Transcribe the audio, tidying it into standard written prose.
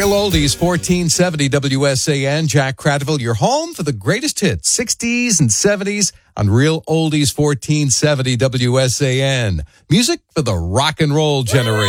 Real Oldies 1470 WSAN. Jack Cradville, your home for the greatest hits, 60s and 70s on Real Oldies 1470 WSAN. Music for the rock and roll generation.